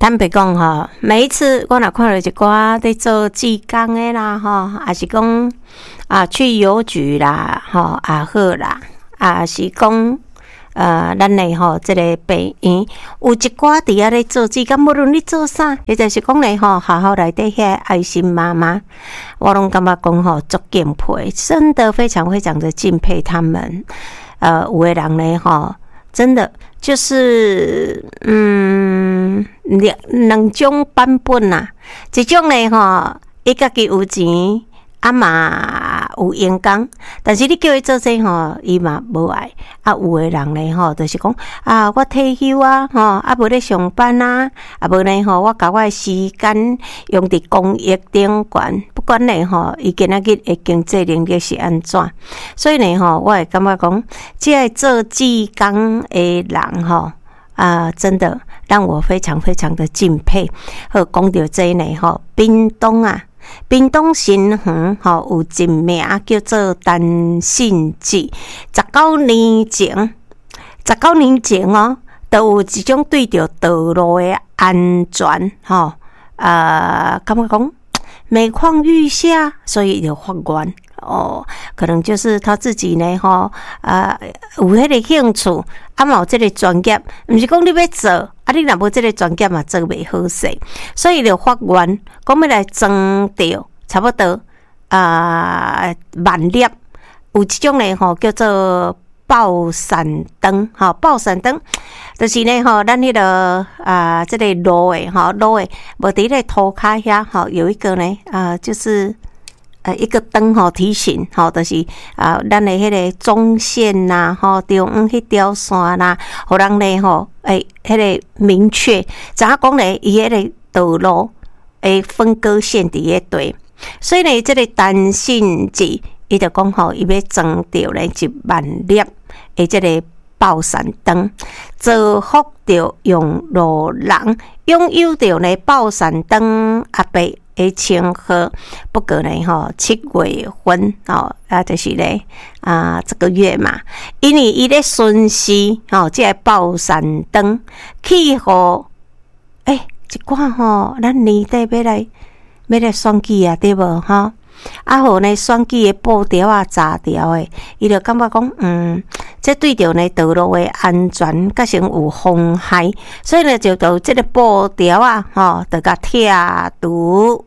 坦白讲吼，每一次我若看到一寡在做志工的啦吼，也是讲去邮局啦吼也好啦，也是讲咱的吼这个病院有一寡伫遐咧做志工，无论你做啥，或者是讲咧吼学校内底遐爱心妈妈，我拢感觉讲吼足敬佩，真的非常非常的敬佩他们。有的人咧吼，真的就是两种版本啦，一种咧吼，伊家己有钱。嘛有员工，但是你叫伊做这吼，伊嘛无爱。有的人咧吼，就是讲我退休吼，无咧上班无咧吼，我甲我的时间用伫公益顶悬，不管咧吼，伊今仔日的经济能力是安怎，所以咧吼，我会感觉讲，这做志工的人吼。真的让我非常非常的敬佩。好，讲到这呢吼，屏东新园吼有一名叫做陈信志，19年前哦，都有一种对着道路的安全吼，感觉讲每况愈下，所以就发愿。可能就是他自己呢吼，有迄个兴趣，嘛有这个专业，毋是讲你要做，你若无这个专业嘛做袂好势，所以就发愿，讲要来装着差不多万粒，有一种呢吼叫做爆闪灯，吼爆闪灯，就是呢吼，咱迄个这个路诶吼，无伫咧涂骹遐吼，有一个呢就是一个灯吼提醒吼，就是咱的迄个中线呐吼，中央迄条线呐，互人咧吼迄个明确，怎样讲咧？伊迄个道路诶分割线伫咧对，所以呢，这个陈信志伊就讲吼，伊要装着咧1万粒诶，这个爆闪灯，造福着用路人，拥有着咧爆闪灯阿伯的称号。不过呢吼，7月份就是咧这个月嘛，因为伊咧巡视吼，这个爆闪灯去互一寡吼，咱年底要来选举对无吼？互呢选举的布条炸条诶，伊就感觉讲，这对着呢道路的安全，甲成有妨害，所以呢就到这个布条吼，就甲拆除。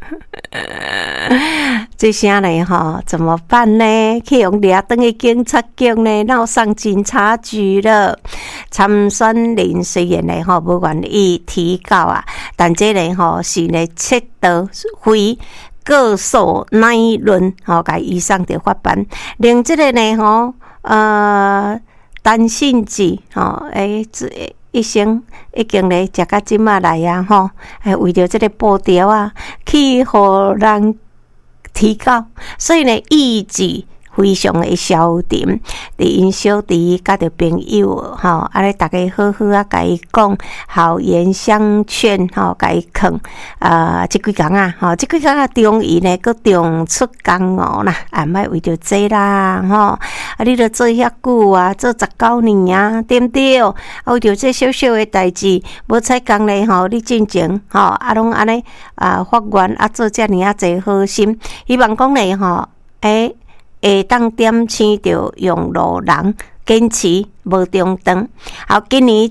这声呢吼怎么办呢？去用抓登去警察局呢，闹上警察局了。参选人虽然呢吼无愿意提告但这呢吼是呢切得非告诉乃论吼，甲以上的法办，令这个呢吼陈信志吼一生已经咧食到即马来吼，为着这个布条去互人提告，所以呢意志非常的消沉，伫因小弟甲着朋友吼，咧大家好好甲伊讲，好言相劝吼，甲伊劝即几工吼，即几工中伊呢佫中出工啦，莫为着这啦吼，你著做遐久做19年对毋对？为着这小小的代志，无采工咧吼，你进前吼拢安尼发愿做遮尔济好心，希望讲咧吼会当点醒着用路人，坚持无中断。好，今年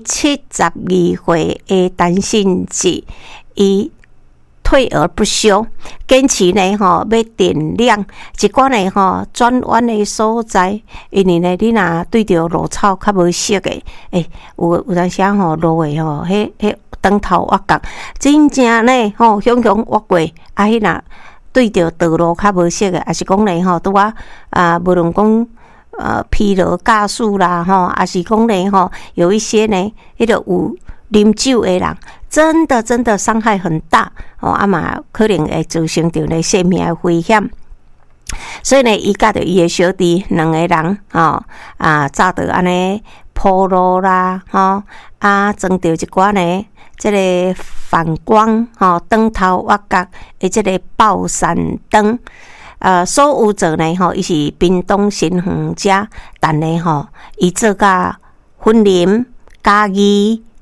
72岁的陈信志，伊退而不休，坚持呢吼要点亮一寡呢吼转弯的所在，因为呢你若对着路草较无熟的，有当时吼路的吼，迄灯头挖角，真正呢吼雄雄挖过，迄若对着道路较无熟的，也是讲咧吼，拄无论讲疲劳驾驶啦吼，也是讲咧吼，有一些呢，迄个有啉酒的人，真的伤害很大嘛，可能会造成着咧生命的危险。所以呢，伊甲着伊的小弟两个人早着安尼铺路啦装着一寡呢。这个反光灯头挖角的这个爆闪灯，所有者呢伊是屏东新园遮，但呢伊做甲婚林、嘉义、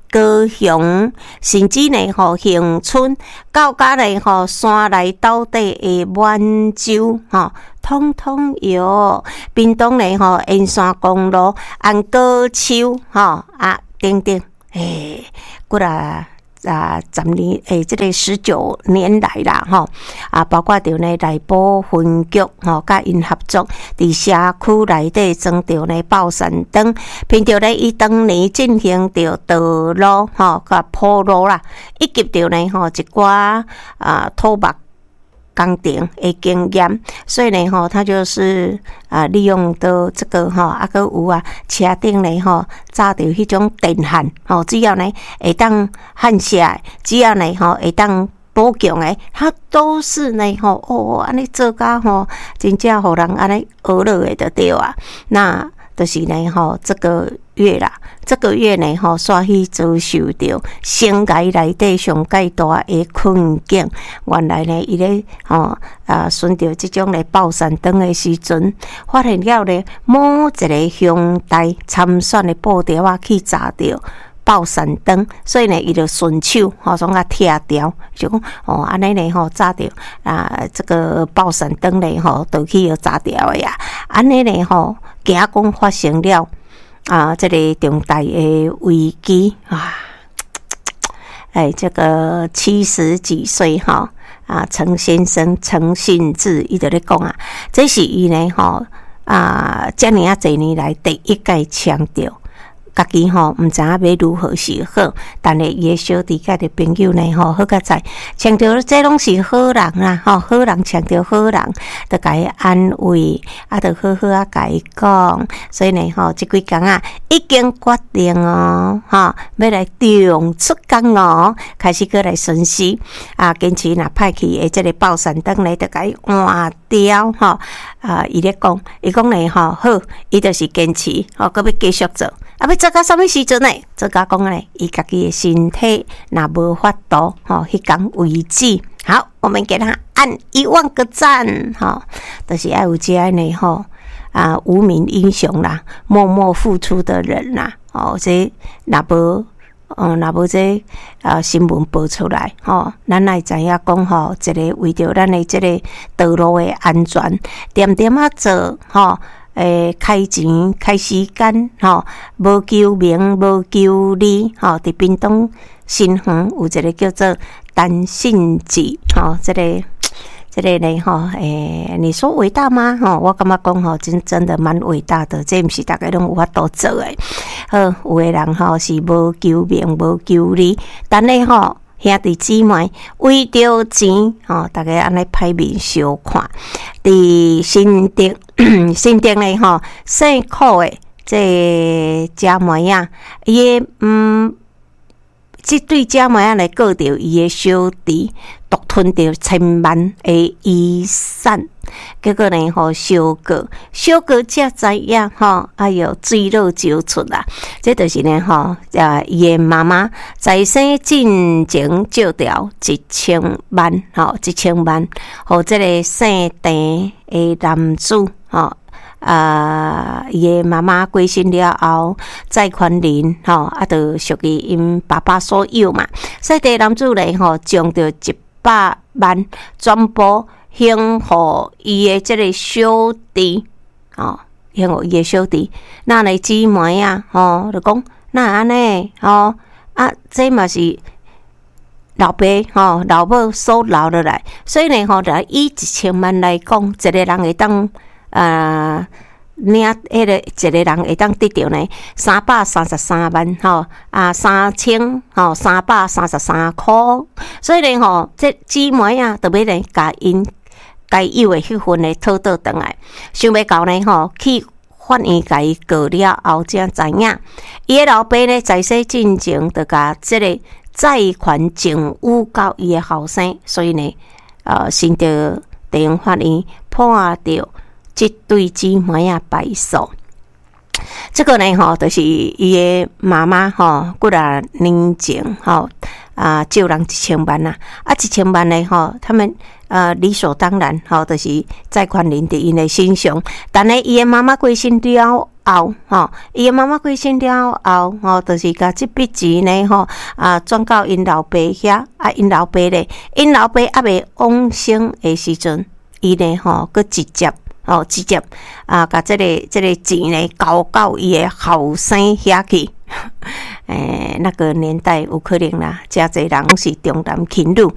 高雄，甚至呢恒春，到甲呢山内斗底的满洲通通有。屏东呢沿山公路按高丘等等，过来。10年这个19年来啦包括着呢内部分局甲因合作，伫社区内底装着呢报山灯，并着呢伊当年进行着道路甲铺路啦，以及着呢一寡土木工程的经验，所以呢他就是利用到这个还有车顶呢扎着迄种电焊只要呢会当焊下来，只要呢会当补强的，它都是呢安尼做甲真正互人安尼学落的就对啊。那就是呢这个月啦，这个月呢煞去遭受到生涯内底上介大的困境。原来呢伊咧顺着即种咧报山灯的时阵，发现了咧某一个乡代参选的布条去砸着报山灯，所以呢伊就顺手从它拆掉，就讲安尼呢炸掉这个报山灯咧就去炸掉的呀。安尼呢惊讲发生了这个重大的危机这个70几岁陈先生陈信志伊就咧讲这是伊呢这么多年来第一届强调。家己毋知影要如何是好，但是伊的小弟甲的朋友呢好甲在强调这拢是好人啦好人强调好人，就甲伊安慰就好好甲伊讲，所以呢这几天已经决定要来中出工开始过来巡视坚持若派去的这个报山灯呢，就甲伊换掉伊咧讲，伊讲呢好，伊就是坚持搁要继续做。要做到什么时阵呢？做到讲呢，伊家己的身体若无法度迄天为止。好，我们给他按10000个赞就是要有这样呢无名英雄啦，默默付出的人啦这若无这新闻报出来咱来知影讲一个为着咱的这个道路的安全，点点做开钱开时间无求名无求利伫屏东新园有一个叫做单信节这个呢你说伟大吗我感觉讲真的蛮伟大的，这不是大家拢有法度做的。有的人是无求名无求利，但呢兄弟姊妹为着钱大家安尼歹面相看。伫新竹呢姓苦的这姐妹伊的这对姐妹来告着伊的小弟独吞着1000万的遗产，结果呢小哥才知影哎哟水落石出啦。这就是呢伊的妈妈在生进前借条1000万1000万，互这个姓陈的男子伊的妈妈过身了后，债权人就属于因爸爸所有嘛。姓陈男子呢将着100万全部还互伊的这个小弟还互伊的小弟。那呢姊妹就讲那安尼这嘛是老爸老母所留落来，所以呢就以1000万来讲，一个人会当领迄个一个人会当得到呢333万3333块，所以呢这姊妹就要呢甲因该有的迄份的讨倒转来，想要到呢去法院甲伊告了后才知影，伊的老爸呢在世进前就甲这个债权政务到伊的后生，所以呢先着地方法院判着这对姊妹败诉。这个呢就是伊的妈妈几多年前借人1000万啊，1000万的吼，他们理所当然吼，就是贷款人伫因的身上，但是伊的妈妈过身了后，吼，伊的妈妈过身了后，吼，就是甲这笔钱呢，吼，转到因老爸遐，因老爸还未往生的时阵，伊呢，吼，佮直接，甲这个钱呢，交到伊的后生遐去。那个年代有可能啦，真侪人是重男轻女。